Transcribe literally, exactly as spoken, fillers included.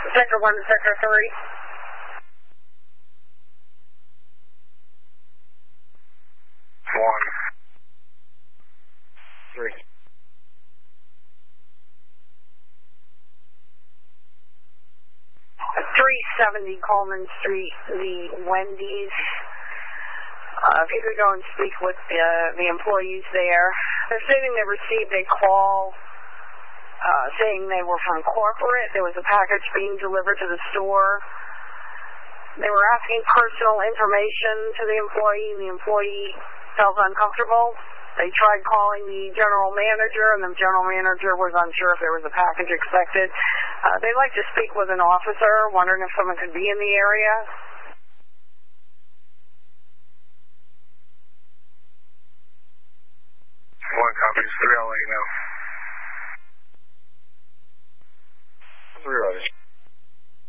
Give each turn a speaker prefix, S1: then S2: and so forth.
S1: Sector one to Sector three.
S2: One. Three.
S1: three seventy Coleman Street, the Wendy's. Uh, if you could go and speak with the, the employees there. They're stating they received a call uh, saying they were from corporate. There was a package being delivered to the store. They were asking personal information to the employee. The employee felt uncomfortable. They tried calling the general manager, and the general manager was unsure if there was a package expected. Uh, they'd like to speak with an officer, wondering if someone could be in the area.